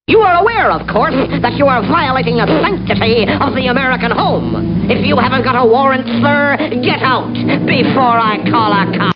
You are aware, of course, that you are violating the sanctity of the American home. If you haven't got a warrant, sir, get out before I call a cop.